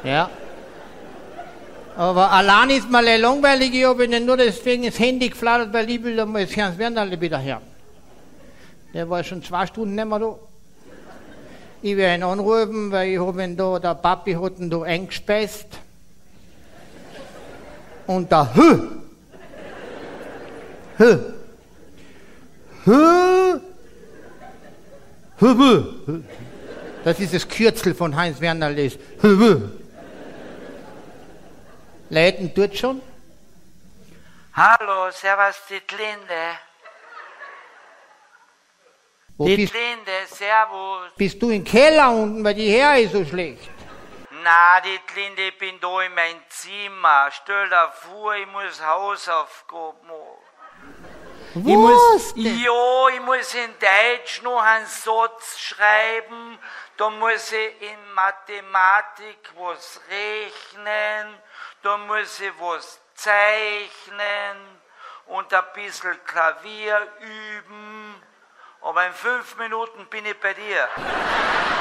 Ja. Aber allein ist mir langweilig, ich habe Ihnen nur deswegen das Handy geflattert, weil ich will da mal das Herrn Wernerle wieder hören. Der war schon 2 Stunden nicht mehr da. Ich werde ihn anrufen, weil ich habe ihn da, der Papi hat ihn da eingespeist. Und da das ist das Kürzel von Heinz Wernerle. Leiten tut schon? Hallo, servus, die Linde. Wo Die bist, Linde, servus. bist du im Keller unten, weil die Her ist so schlecht? Na, die Linde, ich bin da in mein Zimmer. Stell dir vor, ich muss Hausaufgaben machen. Was denn? Ich muss in Deutsch noch einen Satz schreiben. Da muss ich in Mathematik was rechnen. Da muss ich was zeichnen und ein bisschen Klavier üben. Aber in 5 Minuten bin ich bei dir.